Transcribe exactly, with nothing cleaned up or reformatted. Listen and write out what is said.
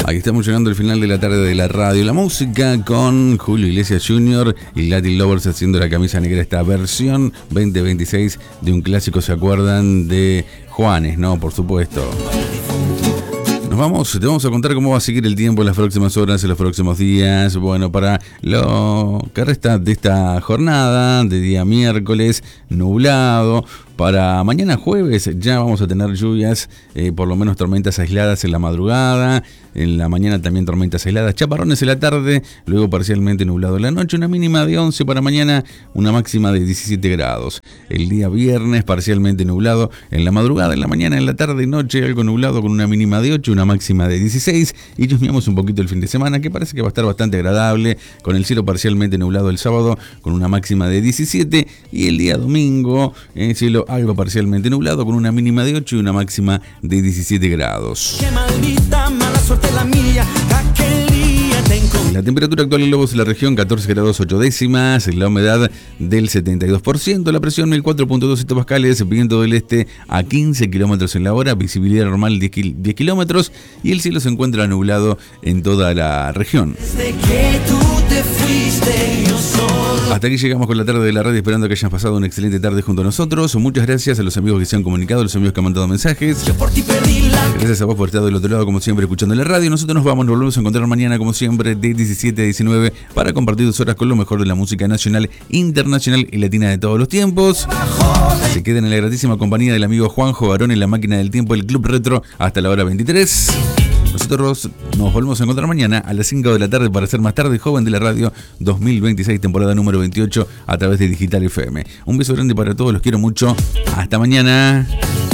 Aquí estamos llegando al final de la tarde de la radio. La música con Julio Iglesias junior y Latin Lovers haciendo la camisa negra, esta versión veinte veintiséis de un clásico, ¿se acuerdan? De Juanes, ¿no? Por supuesto. Nos vamos, te vamos a contar cómo va a seguir el tiempo en las próximas horas, en los próximos días. Bueno, para lo que resta de esta jornada, de día miércoles, nublado. Para mañana jueves ya vamos a tener lluvias, eh, por lo menos tormentas aisladas en la madrugada, en la mañana también tormentas aisladas, chaparrones en la tarde, luego parcialmente nublado en la noche, una mínima de once para mañana, una máxima de diecisiete grados. El día viernes parcialmente nublado en la madrugada, en la mañana, en la tarde y noche algo nublado con una mínima de ocho, una máxima de dieciséis, y chusmeamos un poquito el fin de semana, que parece que va a estar bastante agradable, con el cielo parcialmente nublado el sábado, con una máxima de diecisiete, y el día domingo, el cielo algo parcialmente nublado con una mínima de ocho y una máxima de diecisiete grados. Qué maldita mala suerte la mía, aquel día te encontré. La temperatura actual en Lobos de la región catorce grados ocho décimas, la humedad del setenta y dos por ciento, la presión mil cuatro punto dos hectopascales, viento del este a quince kilómetros en la hora, visibilidad normal diez kilómetros y el cielo se encuentra nublado en toda la región. Desde que tú te fuiste, yo solo. Hasta aquí llegamos con la tarde de la radio, esperando que hayan pasado una excelente tarde junto a nosotros. Muchas gracias a los amigos que se han comunicado, a los amigos que han mandado mensajes. Gracias a vos por estar del otro lado, como siempre, escuchando la radio. Nosotros nos vamos, nos volvemos a encontrar mañana, como siempre, de diecisiete a diecinueve, para compartir dos horas con lo mejor de la música nacional, internacional y latina de todos los tiempos. Se quedan en la gratísima compañía del amigo Juanjo Barón en la máquina del tiempo, el Club Retro, hasta la hora veintitrés. Nosotros nos volvemos a encontrar mañana a las cinco de la tarde para hacer Más Tarde Joven de la Radio dos mil veintiséis, temporada número veintiocho, a través de Digital F M. Un beso grande para todos, los quiero mucho. Hasta mañana.